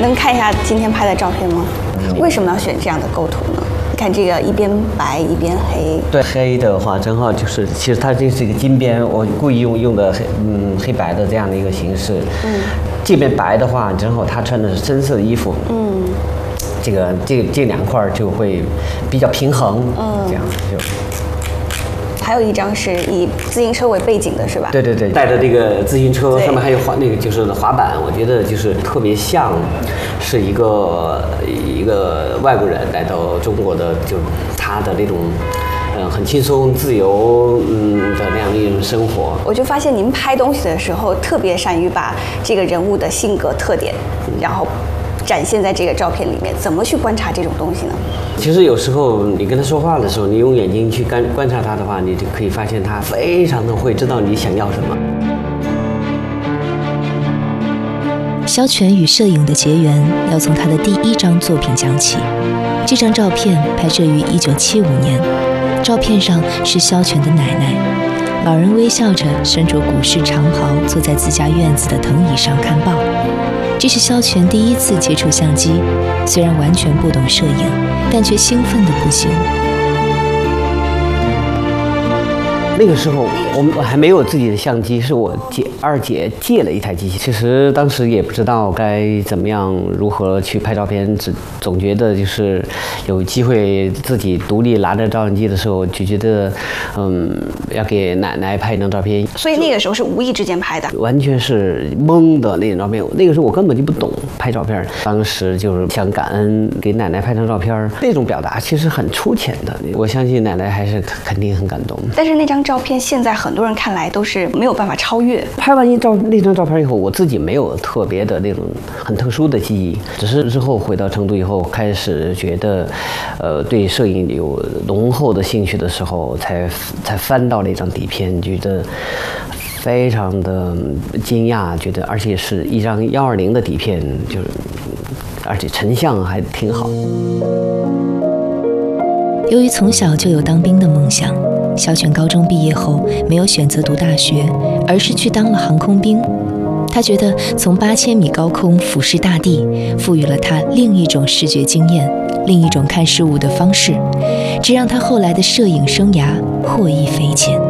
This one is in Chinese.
能看一下今天拍的照片吗？为什么要选这样的构图呢？看这个一边白一边黑。 对，黑的话正好就是，其实它这是一个金边，我故意用的黑白的这样的一个形式。这边白的话，正好他穿的是深色的衣服。这两块就会比较平衡。这样就。 还有一张是以自行车为背景的，是吧？ 对，带着这个自行车，上面还有就是滑板，我觉得就是特别像是一个外国人来到中国的，就他的那种很轻松自由的那样的一种生活。 我就发现您拍东西的时候特别善于把这个人物的性格特点，然后展现在这个照片里面。怎么去观察这种东西呢？ 其实有时候你跟他说话的时候，你用眼睛去观察他的话，你就可以发现他非常的会知道你想要什么。 萧全与摄影的结缘要从他的第一张作品讲起。这张照片拍摄于1975年，照片上是萧全的奶奶，老人微笑着，身着古式长袍，坐在自家院子的藤椅上看报。这是萧全第一次接触相机，虽然完全不懂摄影，但却兴奋得不行。 那个时候我还没有自己的相机，是我二姐借了一台机器。其实当时也不知道该怎么样如何去拍照片，总觉得就是有机会自己独立拿着照相机的时候，就觉得要给奶奶拍一张照片。 所以那个时候是无意之间拍的， 完全是懵的那种照片。那个时候我根本就不懂拍照片，当时就是想感恩，给奶奶拍张照片，那种表达其实很粗浅的。我相信奶奶还是肯定很感动。 但是那张照片现在很多人看来都是没有办法超越。 拍完那张照片以后，我自己没有特别的那种很特殊的记忆，只是之后回到成都以后，开始觉得，对摄影有浓厚的兴趣的时候，才翻到那张底片，觉得非常的惊讶，觉得而且是一张120的底片，就是而且成像还挺好。 由于从小就有当兵的梦想，萧全高中毕业后没有选择读大学，而是去当了航空兵。他觉得从8000米高空俯视大地，赋予了他另一种视觉经验，另一种看事物的方式，这让他后来的摄影生涯获益匪浅。